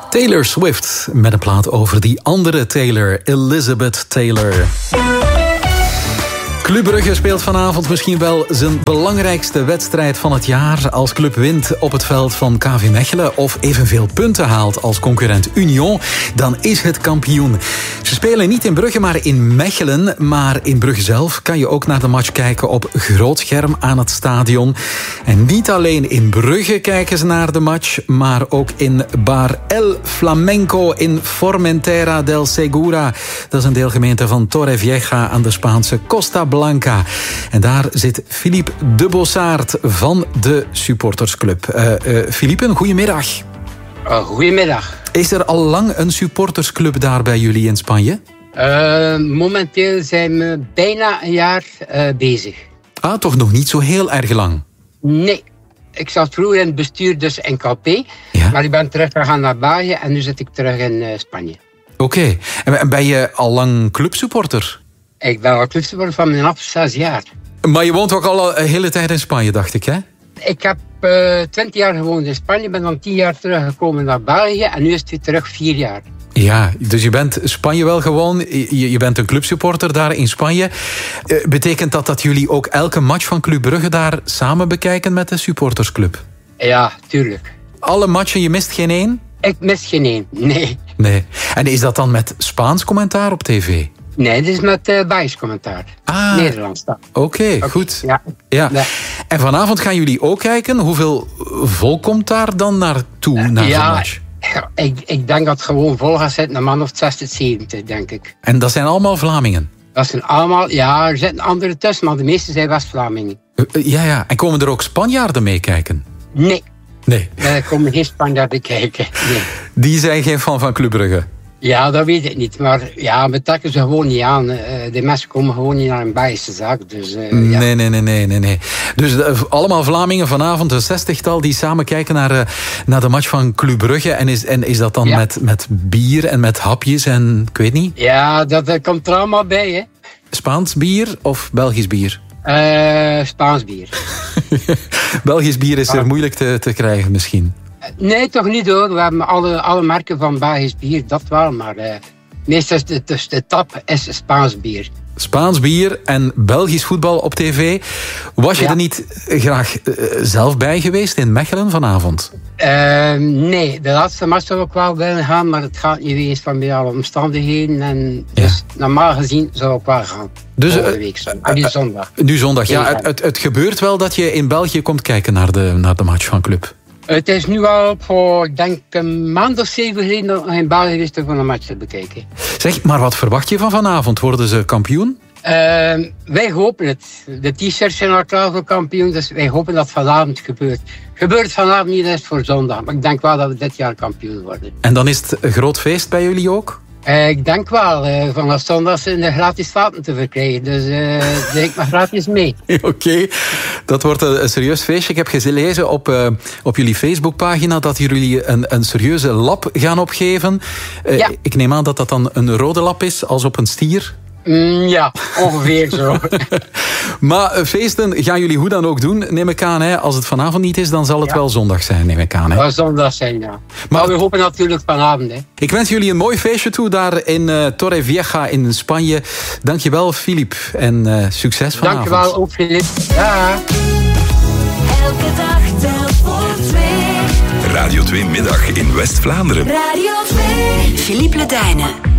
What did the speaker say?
Taylor Swift met een plaat over die andere Taylor, Elizabeth Taylor. Club Brugge speelt vanavond misschien wel zijn belangrijkste wedstrijd van het jaar. Als club wint op het veld van KV Mechelen of evenveel punten haalt als concurrent Union, dan is het kampioen. Ze spelen niet in Brugge, maar in Mechelen. Maar in Brugge zelf kan je ook naar de match kijken op groot scherm aan het stadion. En niet alleen in Brugge kijken ze naar de match, maar ook in Bar El Flamenco in Formentera del Segura. Dat is een deelgemeente van Torrevieja aan de Spaanse Costa Blanca. En daar zit Philippe de Bossaert van de supportersclub. Philippe, een goedemiddag. Goedemiddag. Is er al lang een supportersclub daar bij jullie in Spanje? Momenteel zijn we bijna een jaar bezig. Ah, toch nog niet zo heel erg lang? Nee. Ik zat vroeger in het bestuur dus in KP. Ja? Maar ik ben teruggegaan naar België en nu zit ik terug in Spanje. Oké. En ben je al lang clubsupporter? Ik ben al clubsupporter van mijn 6 jaar. Maar je woont ook al een hele tijd in Spanje, dacht ik, hè? Ik heb 20 jaar gewoond in Spanje, ben dan 10 jaar teruggekomen naar België en nu is het weer terug 4 jaar. Ja, dus je bent Spanje wel gewoon, je bent een clubsupporter daar in Spanje. Betekent dat jullie ook elke match van Club Brugge daar samen bekijken met de supportersclub? Ja, tuurlijk. Alle matchen, je mist geen één? Ik mis geen één, nee. Nee. En is dat dan met Spaans commentaar op tv? Nee, dit is met Belgisch commentaar. Nederlands. Oké, goed. Ja. Nee. En vanavond gaan jullie ook kijken. Hoeveel volk komt daar dan naartoe, naar zo'n match? Ik denk dat het gewoon vol gaat zitten, een man of 60, 70, denk ik. En dat zijn allemaal Vlamingen? Dat zijn allemaal, ja, er zitten anderen tussen, maar de meeste zijn West-Vlamingen. Ja. En komen er ook Spanjaarden meekijken? Nee. Nee. Er komen geen Spanjaarden kijken. Nee. Die zijn geen fan van Club Brugge? Ja, dat weet ik niet. Maar ja, we trekken ze gewoon niet aan. De mensen komen gewoon niet naar een Belgische zaak. Dus, Nee. Dus allemaal Vlamingen vanavond, een 60-tal... die samen kijken naar de match van Club Brugge. En is dat dan met bier en met hapjes en ik weet niet? Ja, dat komt er allemaal bij, hè. Spaans bier of Belgisch bier? Spaans bier. Belgisch bier is er moeilijk te krijgen misschien. Nee, toch niet hoor. We hebben alle merken van Belgisch bier, dat wel. Maar meestal is de tap is Spaans bier. Spaans bier en Belgisch voetbal op tv. Was je er niet graag zelf bij geweest in Mechelen vanavond? Nee, de laatste match zou ik wel willen gaan, maar het gaat niet eens van alle omstandigheden. En dus normaal gezien zou ik wel gaan. Dus nu zondag. Nu zondag, ja. Het gebeurt wel dat je in België komt kijken naar de match van club. Het is nu al voor, ik denk, een maand of 7 geleden dat ik in België geweest om een match te bekijken. Zeg, maar wat verwacht je van vanavond? Worden ze kampioen? Wij hopen het. De t-shirts zijn al klaar voor kampioen, dus wij hopen dat vanavond gebeurt. Gebeurt vanavond niet eens voor zondag, maar ik denk wel dat we dit jaar kampioen worden. En dan is het een groot feest bij jullie ook? Ik denk wel. Vanaf zondag zijn er gratis vaten te verkrijgen. Dus ik mag gratis mee. Oké. Dat wordt een serieus feestje. Ik heb gelezen op jullie Facebookpagina dat jullie een serieuze lap gaan opgeven. Ik neem aan dat dat dan een rode lap is, als op een stier. Ja, ongeveer zo. Maar feesten gaan jullie hoe dan ook doen, neem ik aan. Hè? Als het vanavond niet is, dan zal het wel zondag zijn, neem ik aan. Hè? Wel zondag zijn, ja. Maar we hopen natuurlijk vanavond. Hè. Ik wens jullie een mooi feestje toe daar in Torrevieja in Spanje. Dankjewel, Philippe. En succes vanavond. Dankjewel ook, Philippe. Ja. Elke dag telt voor 2. Radio 2 middag in West-Vlaanderen. Radio 2. Philippe Ledijnen.